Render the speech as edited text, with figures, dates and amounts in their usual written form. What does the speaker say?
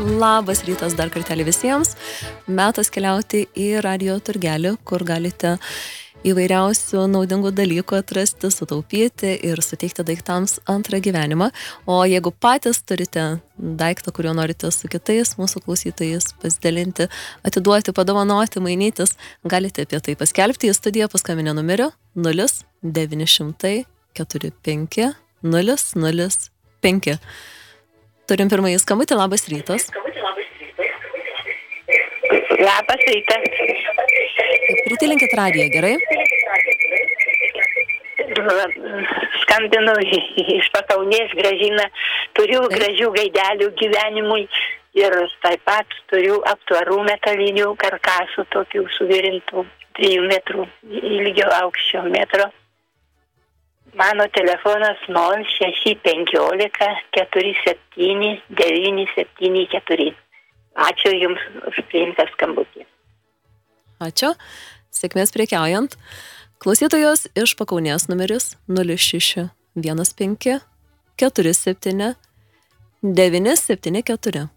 Labas rytas dar kartelį visiems. Metas keliauti į radijo turgelį, kur galite įvairiausių naudingų dalykų atrasti, sutaupyti ir suteikti daiktams antrą gyvenimą. O jeigu patys turite daiktą, kuriuo norite su kitais mūsų klausytojais pasidalinti, atiduoti, padovanoti, mainytis, galite apie tai paskelbti į studiją paskambinę numeriu 0900 45 005. Turim pirmąjį skambutį, labas rytas. Labas rytas. Pritilinkit radiją, gerai? Skambinu iš Pakaunės, Gražina. Turiu gražių gaidelių gyvenimui ir taip pat turiu aptvarų metalinių karkasų, tokių suvirintų 3 metrų ilgio, aukščio metro. Mano telefonas 0615 47 974. Ačiū Jums už priimtą skambutį. Ačiū. Sėkmės prekiaujant. Klausytojos iš Pakaunės numeris 0615 47 974.